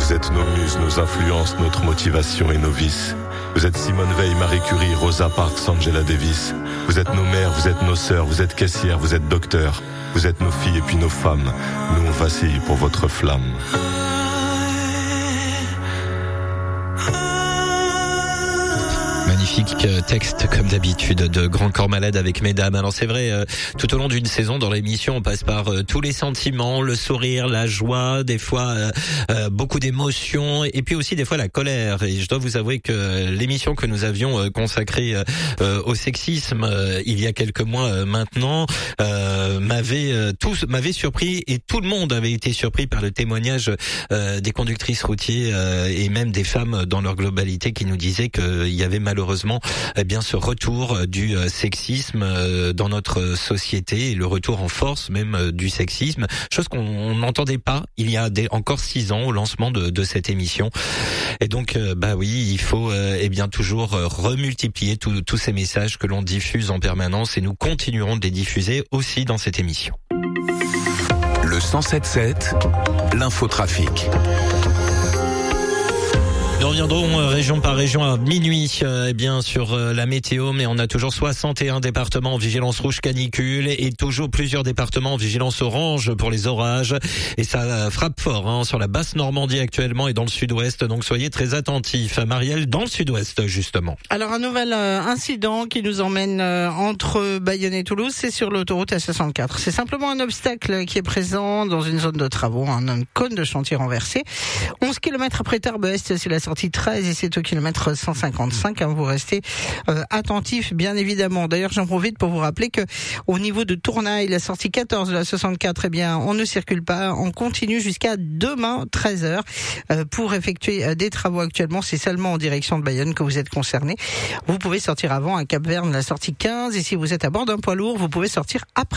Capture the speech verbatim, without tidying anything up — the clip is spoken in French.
Vous êtes nos muses, nos influences, notre motivation et nos vices. Vous êtes Simone Veil, Marie Curie, Rosa Parks, Angela Davis. Vous êtes nos mères, vous êtes nos sœurs, vous êtes caissières, vous êtes docteurs. Vous êtes nos filles et puis nos femmes. Nous on vacille pour votre flamme. Magnifique texte comme d'habitude de Grand Corps Malade avec Mesdames. Alors c'est vrai, euh, tout au long d'une saison dans l'émission, on passe par euh, tous les sentiments, le sourire, la joie, des fois euh, euh, beaucoup d'émotions et puis aussi des fois la colère. Et je dois vous avouer que l'émission que nous avions euh, consacrée euh, au sexisme euh, il y a quelques mois euh, maintenant euh, m'avait euh, tous m'avait surpris et tout le monde avait été surpris par le témoignage euh, des conductrices routiers euh, et même des femmes dans leur globalité qui nous disaient qu'il y avait malheureusement eh bien ce retour du sexisme dans notre société et le retour en force même du sexisme, chose qu'on n'entendait pas il y a des, encore six ans au lancement de, de cette émission. Et donc bah oui, il faut eh bien toujours remultiplier tous ces messages que l'on diffuse en permanence et nous continuerons de les diffuser aussi dans cette émission. Le cent sept sept, l'infotrafic. Nous reviendrons euh, région par région à minuit euh, eh bien sur euh, la météo, mais on a toujours soixante et un départements en vigilance rouge canicule et toujours plusieurs départements en vigilance orange pour les orages. Et ça euh, frappe fort hein, sur la basse Normandie actuellement et dans le sud-ouest, donc soyez très attentifs. Marielle, dans le sud-ouest justement. Alors un nouvel euh, incident qui nous emmène euh, entre Bayonne et Toulouse, c'est sur l'autoroute A soixante-quatre. C'est simplement un obstacle qui est présent dans une zone de travaux, hein, un cône de chantier renversé. onze kilomètres après Tarbes-Est, c'est la sortie treize et c'est au kilomètre cent cinquante-cinq. Hein, vous restez euh, attentifs, bien évidemment. D'ailleurs, j'en profite pour vous rappeler que au niveau de Tournaille, la sortie quatorze de la soixante-quatre, eh bien, on ne circule pas. On continue jusqu'à demain treize heures euh, pour effectuer euh, des travaux. Actuellement, c'est seulement en direction de Bayonne que vous êtes concernés. Vous pouvez sortir avant à Cap-Verne, la sortie quinze, et si vous êtes à bord d'un poids lourd, vous pouvez sortir après.